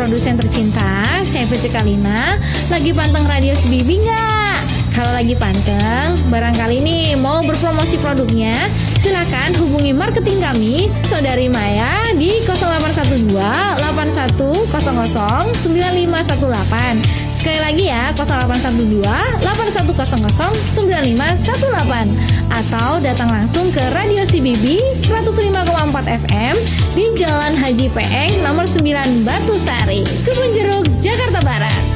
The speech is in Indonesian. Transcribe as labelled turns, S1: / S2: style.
S1: produsen tercinta, saya Pece Kalina. Lagi panteng radio Sebibi nggak? Kalau lagi panteng, barangkali nih mau berpromosi produknya, silakan hubungi marketing kami, Saudari Maya di 0812 8100 9518. Sekali lagi ya, 0812 8100 9518. Atau datang langsung ke Radio CBB 105,4 FM di Jalan Haji Peeng nomor 9 Batu Sari, Kebun Jeruk, Jakarta Barat.